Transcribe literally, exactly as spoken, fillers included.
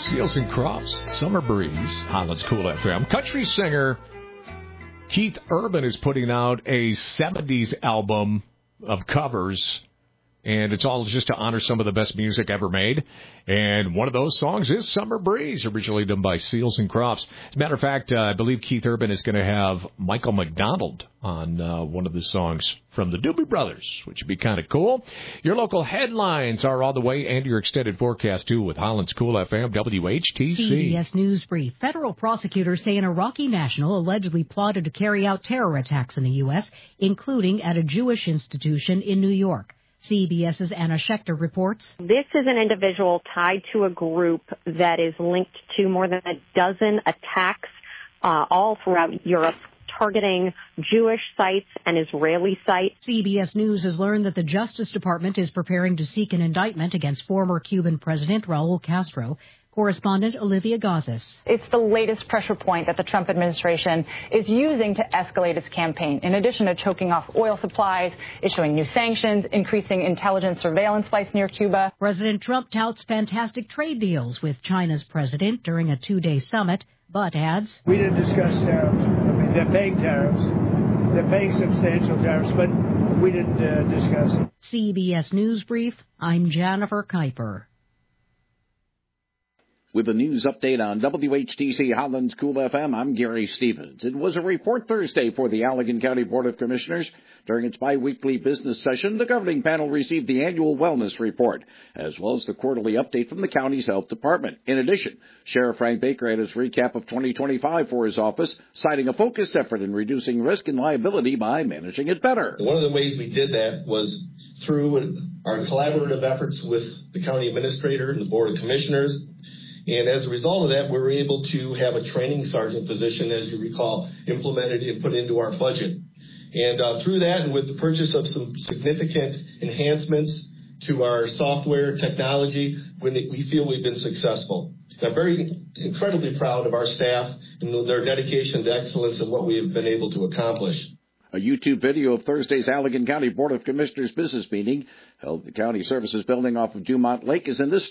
Seals and Crofts, Summer Breeze, Highlands Cool F M. Country singer Keith Urban is putting out a seventies album of covers, and it's all just to honor some of the best music ever made. And one of those songs is Summer Breeze, originally done by Seals and Crofts. As a matter of fact, uh, I believe Keith Urban is going to have Michael McDonald on uh, one of the songs from the Doobie Brothers, which would be kind of cool. Your local headlines are on the way, and your extended forecast, too, with Highlands Cool F M, W H T C. C B S News Brief. Federal prosecutors say an Iraqi national allegedly plotted to carry out terror attacks in the U S, including at a Jewish institution in New York. CBS's Anna Schechter reports. This is an individual tied to a group that is linked to more than a dozen attacks uh, all throughout Europe, targeting Jewish sites and Israeli sites. C B S News has learned that the Justice Department is preparing to seek an indictment against former Cuban President Raul Castro. Correspondent Olivia Gazis. It's the latest pressure point that the Trump administration is using to escalate its campaign. In addition to choking off oil supplies, issuing new sanctions, increasing intelligence surveillance flights near Cuba. President Trump touts fantastic trade deals with China's president during a two-day summit, but adds, we didn't discuss tariffs. I mean, they're paying tariffs. They're paying substantial tariffs, but we didn't uh, discuss it. C B S News Brief, I'm Jennifer Kuiper. With a news update on W H T C Highlands Cool F M, I'm Gary Stevens. It was a report Thursday for the Allegan County Board of Commissioners. During its biweekly business session, the governing panel received the annual wellness report, as well as the quarterly update from the county's health department. In addition, Sheriff Frank Baker had his recap of twenty twenty-five for his office, citing a focused effort in reducing risk and liability by managing it better. One of the ways we did that was through our collaborative efforts with the county administrator and the Board of Commissioners. And as a result of that, we were able to have a training sergeant position, as you recall, implemented and put into our budget. And uh, through that, and with the purchase of some significant enhancements to our software technology, we feel we've been successful. And I'm very incredibly proud of our staff and their dedication to excellence and what we have been able to accomplish. A YouTube video of Thursday's Allegan County Board of Commissioners business meeting held at the County Services Building off of Dumont Lake is in this